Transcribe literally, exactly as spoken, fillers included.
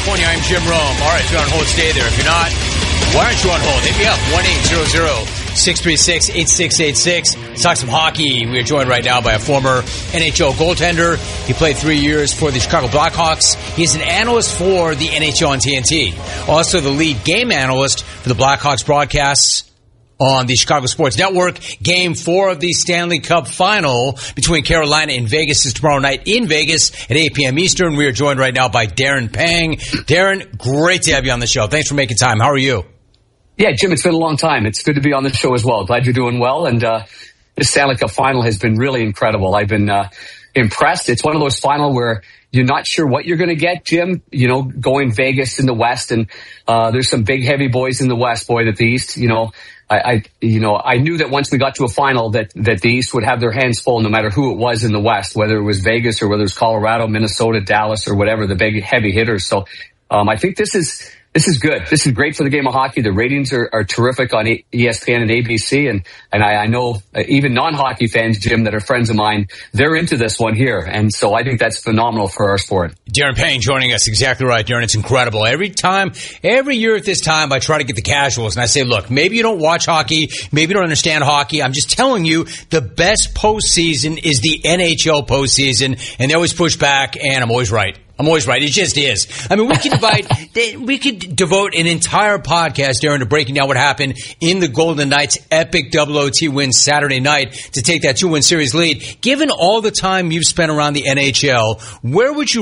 California. I'm Jim Rome. All right, if you're on hold, stay there. If you're not, why aren't you on hold? Hit me up, one eight hundred six three six eight six eight six. Let's talk some hockey. We are joined right now by a former N H L goaltender. He played three years for the Chicago Blackhawks. He's an analyst for the N H L on T N T. Also the lead game analyst for the Blackhawks broadcasts on the Chicago Sports Network. Game four of the Stanley Cup Final between Carolina and Vegas is tomorrow night in Vegas at eight p.m. Eastern. We are joined right now by Darren Pang. Darren, great to have you on the show. Thanks for making time. How are you? Yeah, Jim, it's been a long time. It's good to be on the show as well. Glad you're doing well. And uh, this Stanley Cup Final has been really incredible. I've been uh, impressed. It's one of those final where you're not sure what you're going to get, Jim. You know, going Vegas in the West, and uh, there's some big heavy boys in the West, boy, that the East, you know, I, I, you know, I knew that once we got to a final that, that the East would have their hands full no matter who it was in the West, whether it was Vegas or whether it was Colorado, Minnesota, Dallas, or whatever, the big heavy hitters. So um, I think this is this is good. This is great for the game of hockey. The ratings are, are terrific on E S P N and A B C. And, and I, I know uh, even non-hockey fans, Jim, that are friends of mine, they're into this one here. And so I think that's phenomenal for our sport. Darren Payne joining us. Exactly right, Darren. It's incredible. Every time, every year at this time, I try to get the casuals and I say, look, maybe you don't watch hockey. Maybe you don't understand hockey. I'm just telling you the best postseason is the N H L postseason. And they always push back, and I'm always right. I'm always right. It just is. I mean, we could divide, we could devote an entire podcast, Darren, to breaking down what happened in the Golden Knights' epic double O T win Saturday night to take that two-win series lead. Given all the time you've spent around the N H L, where would you